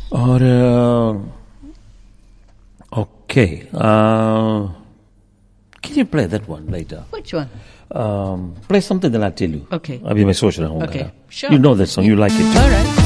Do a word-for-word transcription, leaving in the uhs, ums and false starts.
और okay, uh, can you play that one later? Which one? Um, play something that I tell you. Okay. अभी मैं सोच रहा हूँ. Okay, sure. You know that song, you like it too. All right.